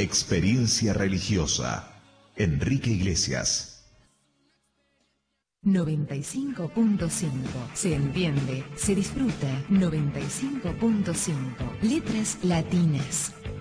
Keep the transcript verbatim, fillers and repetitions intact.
Experiencia religiosa. Enrique Iglesias. noventa y cinco punto cinco. Se entiende, se disfruta. noventa y cinco punto cinco. Letras latinas.